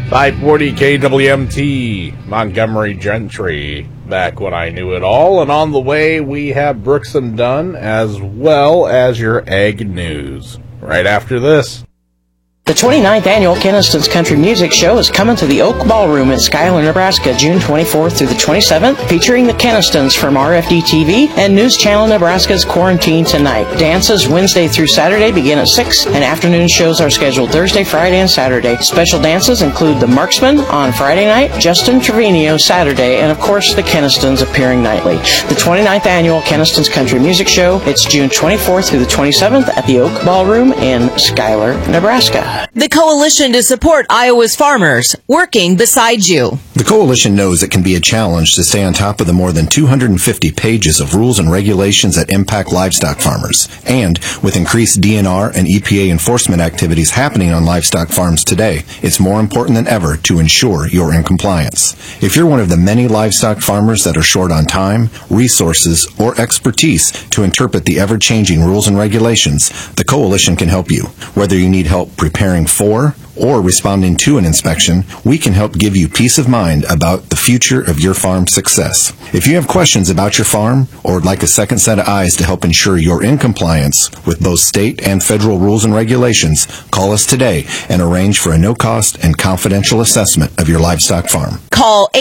540 KWMT, Montgomery Gentry, back when I knew it all. And on the way, we have Brooks and Dunn, as well as your Ag News. Right after this. The 29th Annual Keniston's Country Music Show is coming to the Oak Ballroom in Schuyler, Nebraska, June 24th through the 27th, featuring the Kenistons from RFD TV and News Channel Nebraska's Quarantine Tonight. Dances Wednesday through Saturday begin at 6, and afternoon shows are scheduled Thursday, Friday, and Saturday. Special dances include The Marksman on Friday night, Justin Trevino Saturday, and of course the Kenistons appearing nightly. The 29th Annual Keniston's Country Music Show, it's June 24th through the 27th at the Oak Ballroom in Schuyler, Nebraska. The Coalition to Support Iowa's Farmers, working beside you. The Coalition knows it can be a challenge to stay on top of the more than 250 pages of rules and regulations that impact livestock farmers. And with increased DNR and EPA enforcement activities happening on livestock farms today, it's more important than ever to ensure you're in compliance. If you're one of the many livestock farmers that are short on time, resources, or expertise to interpret the ever-changing rules and regulations, the Coalition can help you. Whether you need help preparing for or responding to an inspection, we can help give you peace of mind about the future of your farm's success. If you have questions about your farm or would like a second set of eyes to help ensure you're in compliance with both state and federal rules and regulations, call us today and arrange for a no-cost and confidential assessment of your livestock farm. Call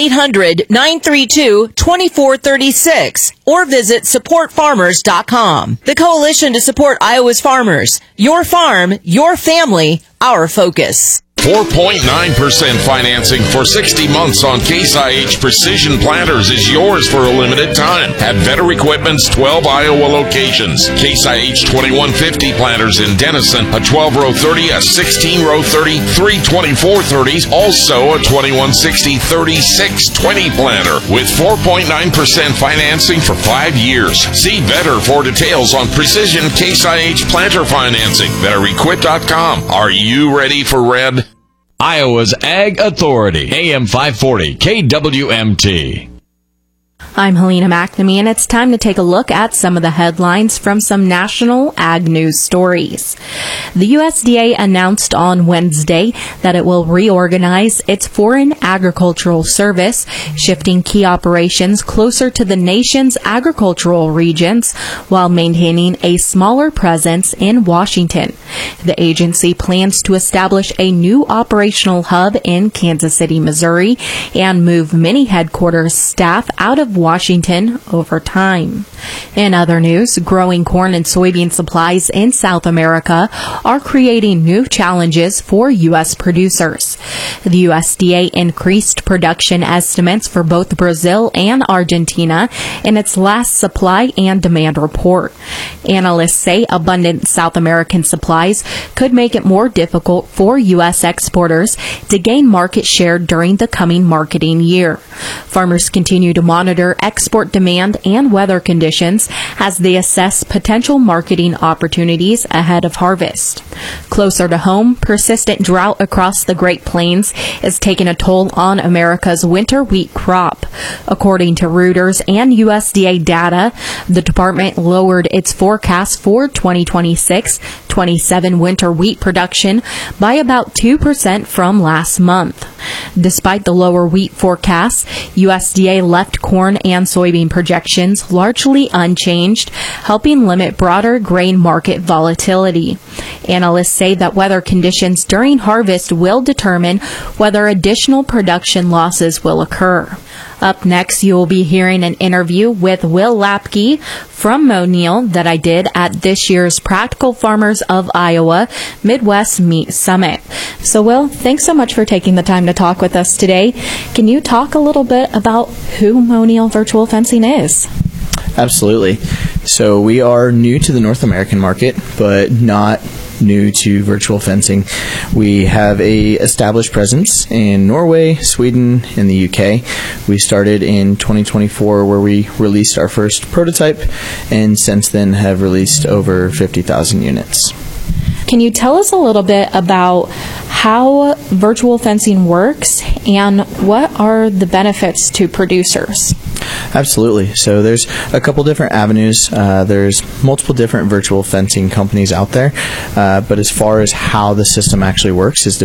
800-932-2436 or visit supportfarmers.com. The Coalition to Support Iowa's Farmers. Your farm, your family, our focus. 4.9% financing for 60 months on Case IH Precision Planters is yours for a limited time at Better Equipment's 12 Iowa locations. Case IH 2150 planters in Denison, a 12-row 30, a 16-row 30, 3 24-30s, also a 2160 3620 planter with 4.9% financing for 5 years. See Better for details on Precision Case IH planter financing. BetterEquip.com. Are you ready for red? Iowa's Ag Authority, AM 540, KWMT. I'm Helena McNamee, and it's time to take a look at some of the headlines from some national ag news stories. The USDA announced on Wednesday that it will reorganize its Foreign Agricultural Service, shifting key operations closer to the nation's agricultural regions while maintaining a smaller presence in Washington. The agency plans to establish a new operational hub in Kansas City, Missouri, and move many headquarters staff out of Washington over time. In other news, growing corn and soybean supplies in South America are creating new challenges for U.S. producers. The USDA increased production estimates for both Brazil and Argentina in its last supply and demand report. Analysts say abundant South American supplies could make it more difficult for U.S. exporters to gain market share during the coming marketing year. Farmers continue to monitor export demand and weather conditions as they assess potential marketing opportunities ahead of harvest. Closer to home, persistent drought across the Great Plains is taking a toll on America's winter wheat crop. According to Reuters and USDA data, the department lowered its forecast for 2026-27 winter wheat production by about 2% from last month. Despite the lower wheat forecast, USDA left corn and soybean projections largely unchanged, helping limit broader grain market volatility. Analysts say that weather conditions during harvest will determine whether additional production losses will occur. Up next, you will be hearing an interview with Will Lapke from Moneal that I did at this year's Practical Farmers of Iowa Midwest Meat Summit. So, Will, thanks so much for taking the time to talk with us today. Can you talk a little bit about who Moneal Virtual Fencing is? Absolutely. So we are new to the North American market, but not new to virtual fencing. We have a established presence in Norway, Sweden, and the UK. We started in 2024 where we released our first prototype, and since then have released over 50,000 units. Can you tell us a little bit about how virtual fencing works and what are the benefits to producers? Absolutely. So there's a couple different avenues. There's multiple different virtual fencing companies out there, but as far as how the system actually works is